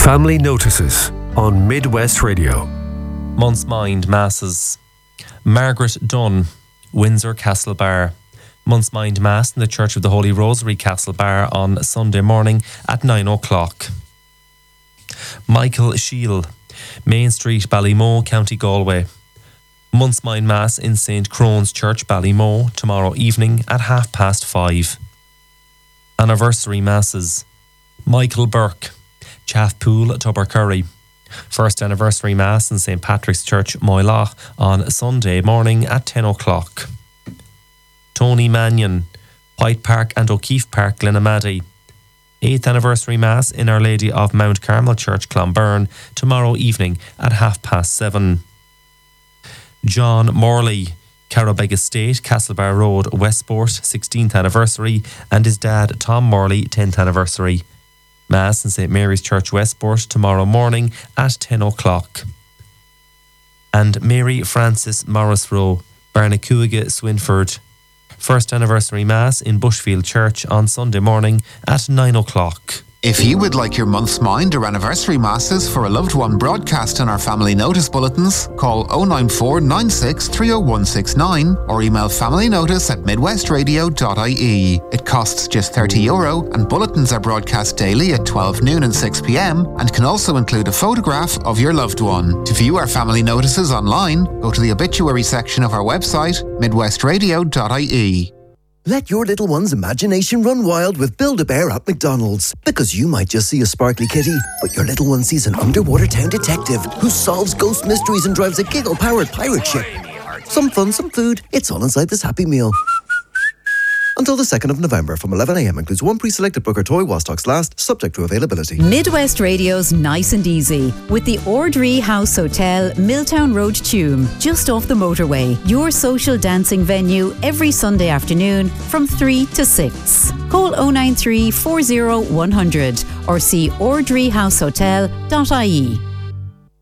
Family Notices on Midwest Radio. Month's Mind Masses. Margaret Dunn, Windsor Castlebar. Month's Mind Mass in the Church of the Holy Rosary, Castlebar, on Sunday morning at 9 o'clock. Michael Shield, Main Street, Ballymoe, County Galway. Month's Mind Mass in St. Crone's Church, Ballymoe, tomorrow evening at 5:30. Anniversary Masses. Michael Burke, Chaffpool, Tubbercurry. First anniversary Mass in St. Patrick's Church, Moylagh, on Sunday morning at 10 o'clock. Tony Mannion, White Park and O'Keefe Park, Glenamaddy. 8th anniversary Mass in Our Lady of Mount Carmel Church, Clonberne, tomorrow evening at 7:30. John Morley, Carrowbeg Estate, Castlebar Road, Westport, 16th anniversary, and his dad Tom Morley, 10th anniversary. Mass in St. Mary's Church, Westport, tomorrow morning at 10 o'clock. And Mary Frances Morrisroe, Barnacuaga, Swinford. First anniversary Mass in Bushfield Church on Sunday morning at 9 o'clock. If you would like your month's mind or anniversary masses for a loved one broadcast in our family notice bulletins, call 094 96 30169 or email familynotice@midwestradio.ie. It costs just €30 and bulletins are broadcast daily at 12 noon and 6 p.m. and can also include a photograph of your loved one. To view our family notices online, go to the obituary section of our website, midwestradio.ie. Let your little one's imagination run wild with Build-A-Bear at McDonald's. Because you might just see a sparkly kitty, but your little one sees an underwater town detective who solves ghost mysteries and drives a giggle-powered pirate ship. Some fun, some food, it's all inside this Happy Meal. Until the 2nd of November from 11 a.m. includes one pre-selected Booker toy while stocks last, subject to availability. Midwest Radio's Nice and Easy with the Ordree House Hotel, Milltown Road, Tuam, just off the motorway. Your social dancing venue every Sunday afternoon from 3 to 6. Call 093 40 100 or see ordreehousehotel.ie.